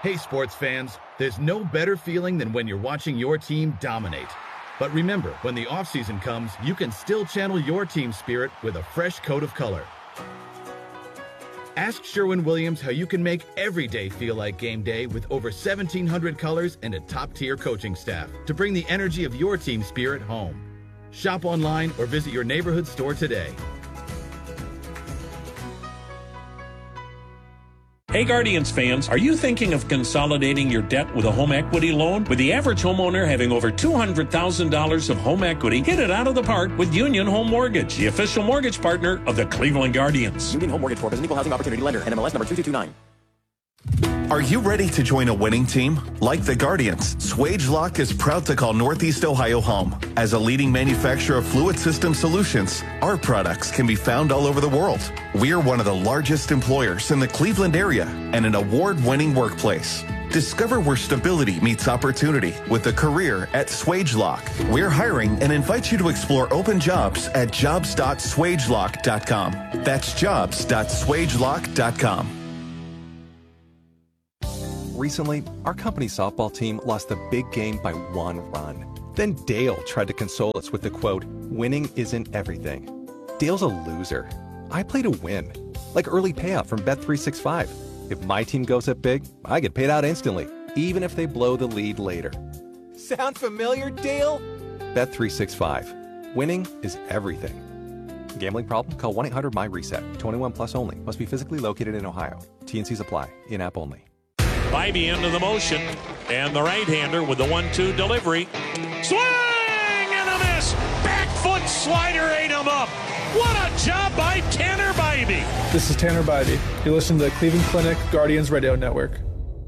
Hey sports fans, there's no better feeling than when you're watching your team dominate. But remember, when the offseason comes, you can still channel your team spirit with a fresh coat of color. Ask Sherwin-Williams how you can make every day feel like game day with over 1,700 colors and a top-tier coaching staff to bring the energy of your team spirit home. Shop online or visit your neighborhood store today. Hey Guardians fans, are you thinking of consolidating your debt with a home equity loan? With the average homeowner having over $200,000 of home equity, hit it out of the park with Union Home Mortgage, the official mortgage partner of the Cleveland Guardians. Union Home Mortgage Corp is an equal housing opportunity lender, NMLS number 2229. Are you ready to join a winning team? Like the Guardians, Swagelok is proud to call Northeast Ohio home. As a leading manufacturer of fluid system solutions, our products can be found all over the world. We are one of the largest employers in the Cleveland area and an award-winning workplace. Discover where stability meets opportunity with a career at Swagelok. We're hiring and invite you to explore open jobs at jobs.swagelok.com. That's jobs.swagelok.com. Recently, our company softball team lost the big game by 1 run. Then Dale tried to console us with the quote, "Winning isn't everything." Dale's a loser. I play to win, like early payout from Bet365. If my team goes up big, I get paid out instantly, even if they blow the lead later. Sound familiar, Dale? Bet365. Winning is everything. Gambling problem? Call 1-800-MY-RESET. 21 plus only. Must be physically located in Ohio. T&Cs apply. In-app only. Bybee into the motion, and the right-hander with the 1-2 delivery. Swing and a miss! Back foot slider ate him up. What a job by Tanner Bybee. This is Tanner Bybee. You listen to the Cleveland Clinic Guardians Radio Network.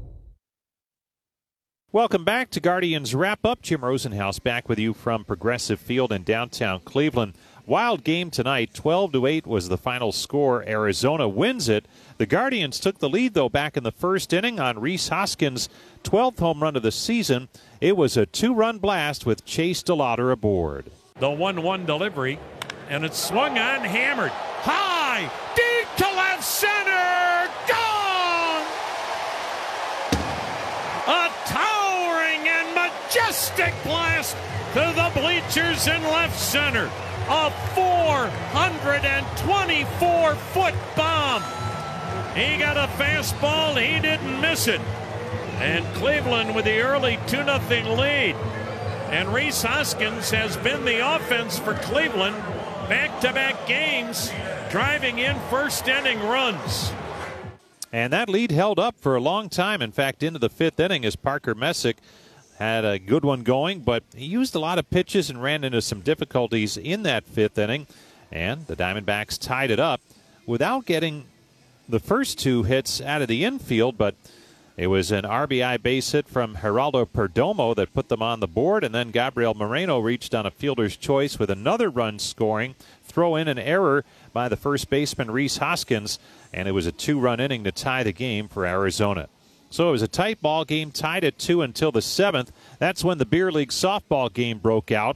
Welcome back to Guardians Wrap-Up. Jim Rosenhaus back with you from Progressive Field in downtown Cleveland. Wild game tonight. 12-8 was the final score. Arizona wins it. The Guardians took the lead, though, back in the first inning on Rhys Hoskins' 12th home run of the season. It was a 2-run blast with Chase DeLauder aboard. The 1-1 delivery, and it's swung on, hammered. High, deep to left center, gone! A towering and majestic blast to the bleachers in left center. A 424-foot bomb. He got a fastball. He didn't miss it. And Cleveland with the early 2-0 lead. And Rhys Hoskins has been the offense for Cleveland back-to-back games, driving in first-inning runs. And that lead held up for a long time. In fact, into the fifth inning as Parker Messick had a good one going, but he used a lot of pitches and ran into some difficulties in that fifth inning. And the Diamondbacks tied it up without getting the first two hits out of the infield, but it was an RBI base hit from Geraldo Perdomo that put them on the board, and then Gabriel Moreno reached on a fielder's choice with another run scoring. Throw in an error by the first baseman, Rhys Hoskins, and it was a 2-run inning to tie the game for Arizona. So it was a tight ball game, tied at 2 until the 7th. That's when the Beer League softball game broke out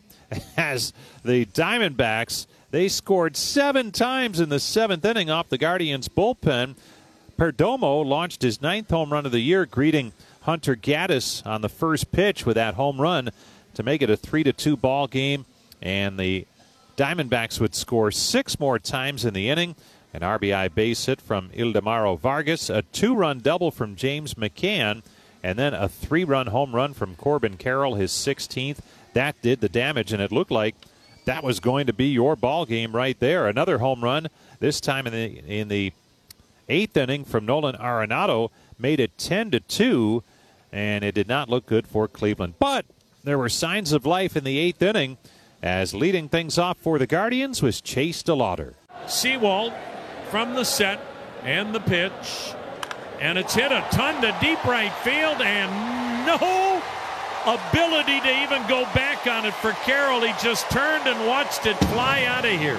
as the Diamondbacks, they scored 7 times in the 7th inning off the Guardians' bullpen. Perdomo launched his 9th home run of the year, greeting Hunter Gaddis on the first pitch with that home run to make it a 3-2 ball game. And the Diamondbacks would score 6 more times in the inning. An RBI base hit from Ildemaro Vargas, a 2-run double from James McCann, and then a 3-run home run from Corbin Carroll, his 16th. That did the damage, and it looked like that was going to be your ball game right there. Another home run, this time in the 8th inning from Nolan Arenado, made it 10-2, and it did not look good for Cleveland. But there were signs of life in the 8th inning, as leading things off for the Guardians was Chase DeLauder. Sewald from the set and the pitch, and it's hit a ton to deep right field, and no ability to even go back on it for Carroll. He just turned and watched it fly out of here.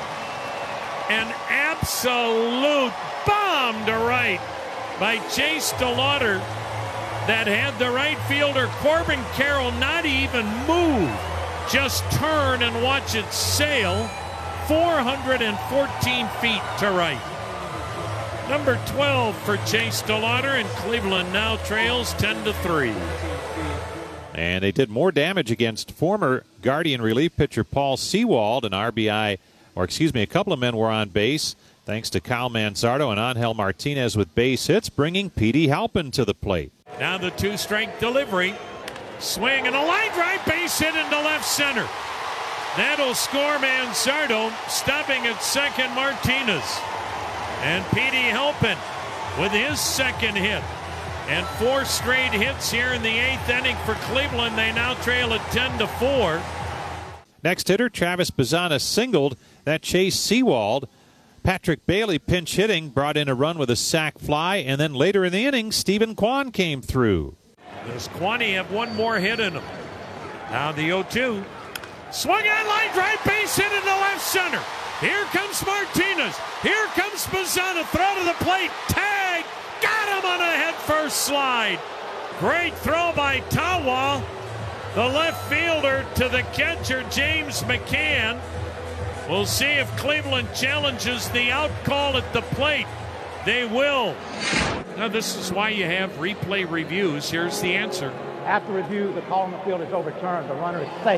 An absolute bomb to right by Chase DeLauder that had the right fielder Corbin Carroll not even move, just turn and watch it sail 414 feet to right. Number 12 for Chase DeLauder, and Cleveland now trails 10-3. And they did more damage against former Guardian relief pitcher Paul Sewald. A couple of men were on base, thanks to Kyle Manzardo and Angel Martinez with base hits, bringing Petey Halpin to the plate. Now the two-strike delivery. Swing and a line drive, base hit into left center. That'll score Manzardo, stopping at second Martinez. And Petey Halpin with his second hit. And 4 straight hits here in the 8th inning for Cleveland. They now trail at 10-4. Next hitter, Travis Bazzana singled. That chased Sewald. Patrick Bailey pinch hitting, brought in a run with a sac fly. And then later in the inning, Stephen Kwan came through. Does Kwani have one more hit in him? Now the 0-2. Swung on, line drive, base hit into left center. Here comes Martinez. Here comes Bazzana. Throw to the plate. Tag. Got him on a head-first slide. Great throw by Tawa. The left fielder to the catcher, James McCann. We'll see if Cleveland challenges the out call at the plate. They will. Now, this is why you have replay reviews. Here's the answer. After review, the call on the field is overturned. The runner is safe.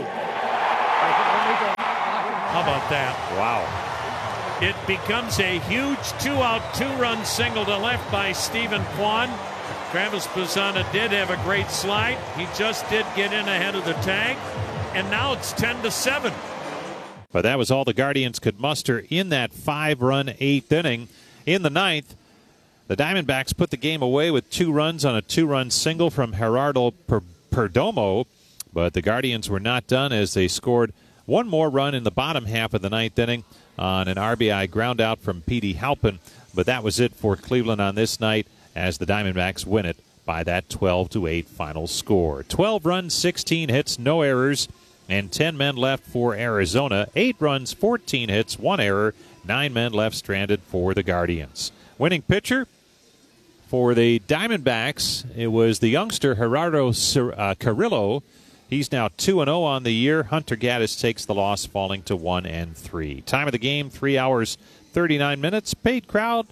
How about that? Wow. It becomes a huge 2-out, 2-run single to left by Stephen Kwan. Travis Bazzana did have a great slide. He just did get in ahead of the tag. And now it's 10-7. But that was all the Guardians could muster in that 5-run 8th inning. In the 9th, the Diamondbacks put the game away with 2 runs on a 2-run single from Gerardo Perdomo. But the Guardians were not done as they scored one more run in the bottom half of the 9th inning on an RBI ground out from Petey Halpin. But that was it for Cleveland on this night as the Diamondbacks win it by that 12-8 final score. 12 runs, 16 hits, no errors, and 10 men left for Arizona. 8 runs, 14 hits, 1 error, 9 men left stranded for the Guardians. Winning pitcher for the Diamondbacks, it was the youngster Gerardo Carrillo. He's now 2-0 on the year. Hunter Gaddis takes the loss, falling to 1-3. Time of the game, 3 hours, 39 minutes. Paid crowd,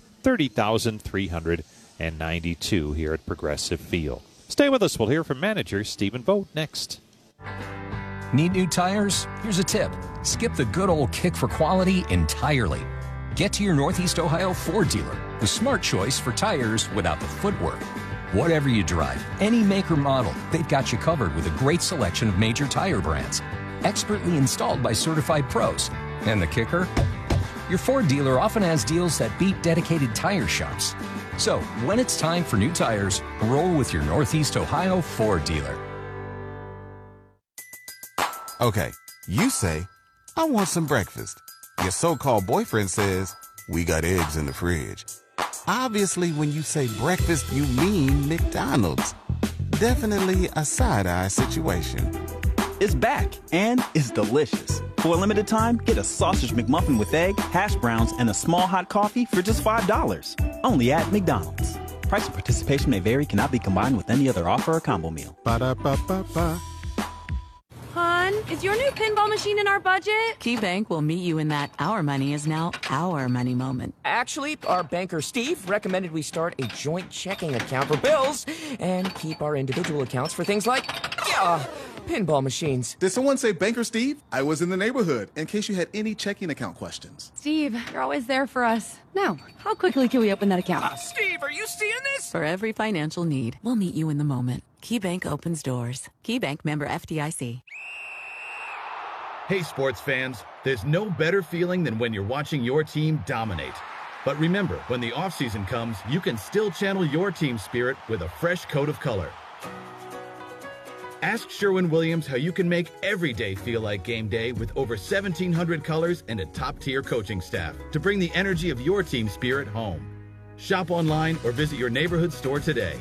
30,392 here at Progressive Field. Stay with us. We'll hear from manager Stephen Vogt next. Need new tires? Here's a tip. Skip the good old kick for quality entirely. Get to your Northeast Ohio Ford dealer, the smart choice for tires without the footwork. Whatever you drive, any make or model, they've got you covered with a great selection of major tire brands. Expertly installed by certified pros. And the kicker? Your Ford dealer often has deals that beat dedicated tire shops. So, when it's time for new tires, roll with your Northeast Ohio Ford dealer. Okay, you say, I want some breakfast. Your so-called boyfriend says, we got eggs in the fridge. Obviously, when you say breakfast, you mean McDonald's. Definitely a side-eye situation. It's back, and it's delicious. For a limited time, get a sausage McMuffin with egg, hash browns, and a small hot coffee for just $5. Only at McDonald's. Price and participation may vary, cannot be combined with any other offer or combo meal. Ba-da-ba-ba-ba. Hon, is your new pinball machine in our budget? KeyBank will meet you in that our money is now our money moment. Actually, our banker Steve recommended we start a joint checking account for bills and keep our individual accounts for things like, pinball machines. Did someone say Banker Steve? I was in the neighborhood, in case you had any checking account questions. Steve, you're always there for us. Now, how quickly can we open that account? Steve, are you seeing this? For every financial need, we'll meet you in the moment. KeyBank opens doors. KeyBank, member FDIC. Hey, sports fans, there's no better feeling than when you're watching your team dominate. But remember, when the offseason comes, you can still channel your team spirit with a fresh coat of color. Ask Sherwin-Williams how you can make every day feel like game day with over 1,700 colors and a top-tier coaching staff to bring the energy of your team spirit home. Shop online or visit your neighborhood store today.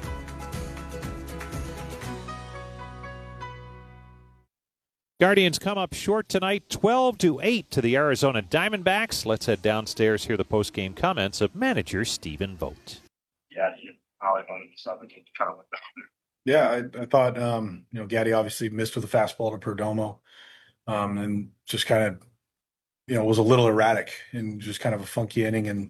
Guardians come up short tonight, 12-8 to the Arizona Diamondbacks. Let's head downstairs, hear the post-game comments of manager Stephen Vogt. Yeah, probably wanted something to kind of went down. Yeah, I thought, Gaddy obviously missed with a fastball to Perdomo, and just kind of, was a little erratic and just kind of a funky inning. And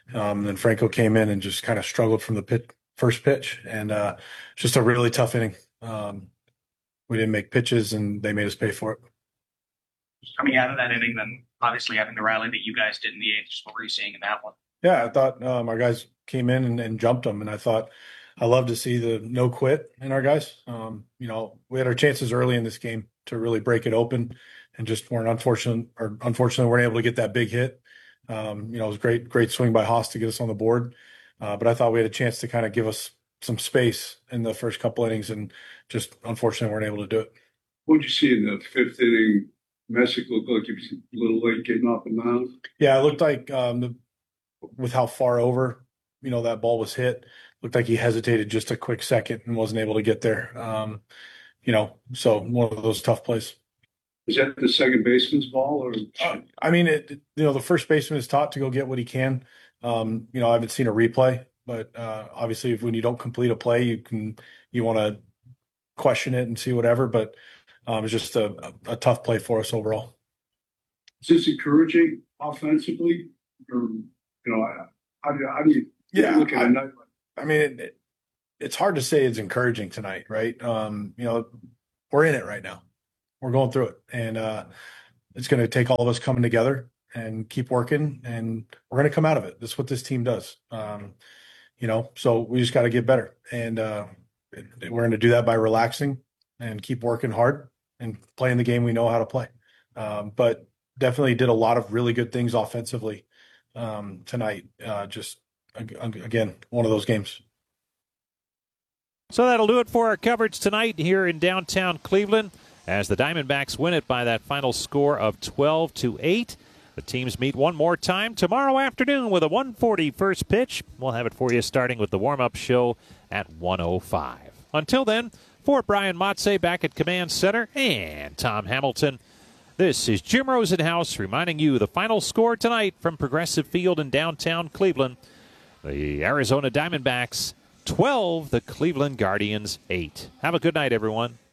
Then Franco came in and just kind of struggled from the first pitch, and just a really tough inning. We didn't make pitches, and they made us pay for it. Coming out of that inning, then obviously having the rally that you guys did in the 8th, what were you seeing in that one? Yeah, I thought our guys came in and jumped them, and I love to see the no quit in our guys. We had our chances early in this game to really break it open, and just unfortunately weren't able to get that big hit. It was great swing by Haas to get us on the board, but I thought we had a chance to kind of give us some space in the first couple innings, and just unfortunately weren't able to do it. What did you see in the 5th inning? Messick looked like he was a little late getting off the mound. Yeah, it looked like with how far over that ball was hit, looked like he hesitated just a quick second and wasn't able to get there. So one of those tough plays. Is that the second baseman's ball, or? The first baseman is taught to go get what he can. I haven't seen a replay, but obviously, when you don't complete a play, you want to question it and see whatever. But it's just a tough play for us overall. Is this encouraging offensively, or how do you look at it? It's hard to say it's encouraging tonight, right? We're in it right now. We're going through it, and it's going to take all of us coming together and keep working, and we're going to come out of it. That's what this team does. So we just got to get better, and we're going to do that by relaxing and keep working hard and playing the game we know how to play. But definitely did a lot of really good things offensively tonight. Just again, one of those games. So that'll do it for our coverage tonight here in downtown Cleveland, as the Diamondbacks win it by that final score of 12-8. The teams meet one more time tomorrow afternoon with a 1:40 first pitch. We'll have it for you starting with the warm-up show at 1:05. Until then, for Brian Motze back at Command Center and Tom Hamilton, this is Jim Rosenhaus reminding you the final score tonight from Progressive Field in downtown Cleveland. The Arizona Diamondbacks 12, the Cleveland Guardians 8. Have a good night, everyone.